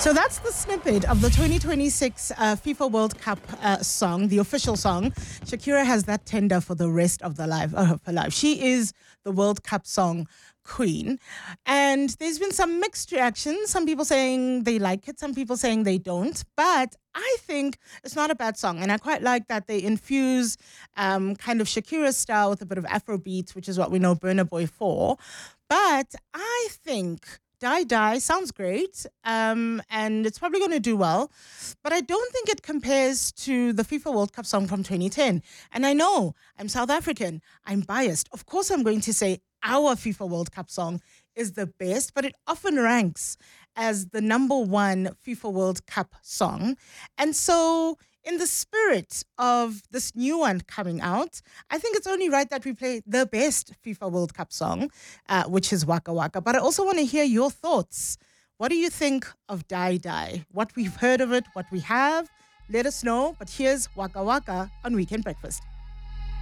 So that's the snippet of the 2026 FIFA World Cup song, the official song. Shakira has that tender for the rest of her life. She is the World Cup song queen. And there's been some mixed reactions. Some people saying they like it, some people saying they don't. But I think it's not a bad song. And I quite like that they infuse kind of Shakira style with a bit of Afrobeat, which is what we know Burna Boy for. But I think Die Die sounds great, and it's probably going to do well, but I don't think it compares to the FIFA World Cup song from 2010. And I know I'm South African, I'm biased. Of course, I'm going to say our FIFA World Cup song is the best, but it often ranks as the number one FIFA World Cup song. And so, in the spirit of this new one coming out, I think it's only right that we play the best FIFA World Cup song, which is Waka Waka. But I also want to hear your thoughts. What do you think of Die Die? What we've heard of it, what we have, let us know. But here's Waka Waka on Weekend Breakfast.